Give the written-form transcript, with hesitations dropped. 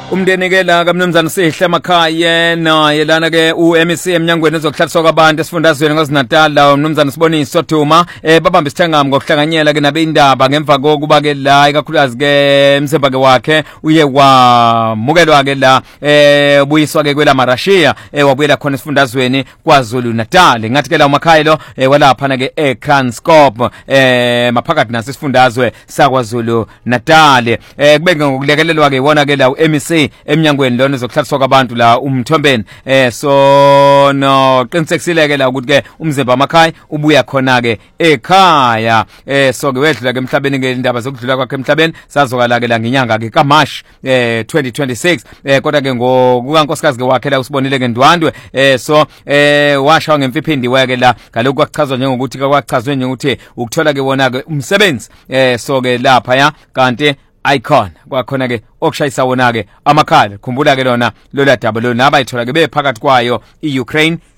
Umndeni ke la kaMnumzana Sihle emakhaya naye lana ke uMC emnyangweni ezokuhlathiswa kwabantu esifundazweni kwaZinatal la uMnumzana Siboniso Duma babamba isithangami ngokuhlanganyela ke nabendaba ngemva kokuba ke la ikakhulukazi ke Msemba ke wakhe uye wamukelwa ke la buyiswa ke kwela Marashiya wabuyela khona esifundazweni kwaZulu Natal ngathi ke la umakhaya lo walapha na ke eKranskop maphakathi nasifundazwe sakwaZulu Natal kube ngokulekelelwa ke wona ke la uMC emnyangweni lona ezokuhlathiswa kwabantu la uMthombeni so no qinisekisile la ukuthi ke umzimba amakhaya ubuya khona ke ekhaya so ke wedlula ke emhlabeni ke indaba zokudlula kwakhe emhlabeni sazokala ke la ngenyanga ke kaMarch 2026 kodwa ke ngokukankosikazi ke wakhe la usibonile ke Ndwandwe so washawa ngemfiphindi weke la ngalokhu kwakuchazwa njengokuthi kwachazwe njengokuthi ukuthola ke wona ke umsebenzi so ke lapha ya kanti icon kwakhona ke okushayisa wona ke amakhaya khumbula ke lona lola daba lo nabayithola ke bephakathi kwayo iUkraine